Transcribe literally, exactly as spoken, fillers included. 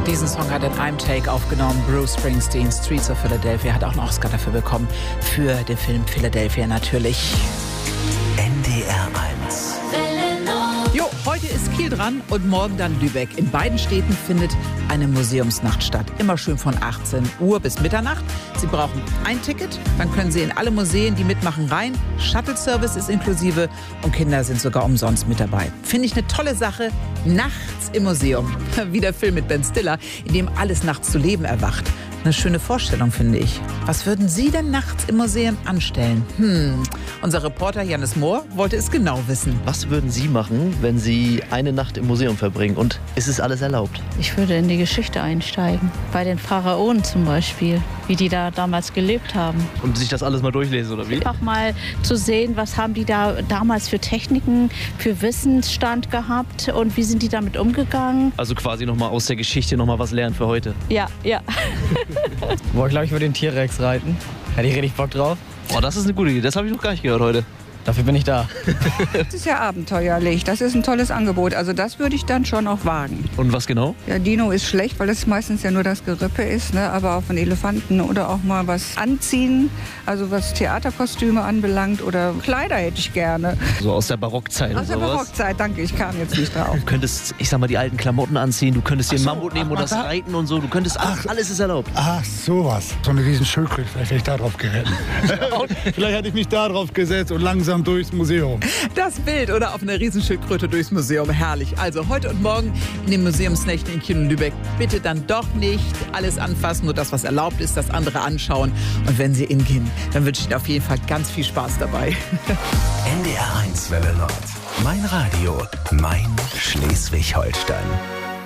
Diesen Song hat er in einem Take aufgenommen. Bruce Springsteen, Streets of Philadelphia, hat auch einen Oscar dafür bekommen. Für den Film Philadelphia natürlich. N D R eins. Jo, heute ist Kiel dran und morgen dann Lübeck. In beiden Städten findet eine Museumsnacht statt. Immer schön von achtzehn Uhr bis Mitternacht. Sie brauchen ein Ticket, dann können Sie in alle Museen, die mitmachen, rein. Shuttle-Service ist inklusive und Kinder sind sogar umsonst mit dabei. Finde ich eine tolle Sache. Nachts im Museum. Wie der Film mit Ben Stiller, in dem alles nachts zu Leben erwacht. Eine schöne Vorstellung, finde ich. Was würden Sie denn nachts im Museum anstellen? Hm, unser Reporter Janis Mohr wollte es genau wissen. Was würden Sie machen, wenn Sie eine Nacht im Museum verbringen? Und ist es alles erlaubt? Ich würde in die Geschichte einsteigen. Bei den Pharaonen zum Beispiel. Wie die da damals gelebt haben. Und sich das alles mal durchlesen, oder wie? Einfach mal zu sehen, was haben die da damals für Techniken, für Wissensstand gehabt und wie sind die damit umgegangen. Also quasi nochmal aus der Geschichte nochmal was lernen für heute. Ja, ja. Boah, ich glaube, ich würde den T-Rex reiten. Hätte ich richtig Bock drauf. Boah, das ist eine gute Idee. Das habe ich noch gar nicht gehört heute. Dafür bin ich da. Das ist ja abenteuerlich. Das ist ein tolles Angebot. Also das würde ich dann schon auch wagen. Und was genau? Ja, Dino ist schlecht, weil das meistens ja nur das Gerippe ist. Ne? Aber auf einen Elefanten oder auch mal was anziehen. Also was Theaterkostüme anbelangt oder Kleider hätte ich gerne. So aus der Barockzeit Aus und der sowas. Barockzeit, danke. Ich kam jetzt nicht drauf. Du könntest, ich sag mal, die alten Klamotten anziehen. Du könntest dir einen so, Mammut nehmen ach, und das da- reiten und so. Du könntest, ach, alles ist erlaubt. Ach, sowas. So eine riesen Schildkröte, vielleicht wäre ich da drauf geritten. Vielleicht hätte ich mich da drauf gesetzt und langsam durchs Museum. Das Bild oder auf einer Riesenschildkröte durchs Museum, herrlich. Also heute und morgen in den Museumsnächten in Kiel und Lübeck bitte dann doch nicht alles anfassen, nur das, was erlaubt ist, das andere anschauen. Und wenn Sie in gehen, dann wünsche ich Ihnen auf jeden Fall ganz viel Spaß dabei. N D R eins Welle Nord. Mein Radio, mein Schleswig-Holstein.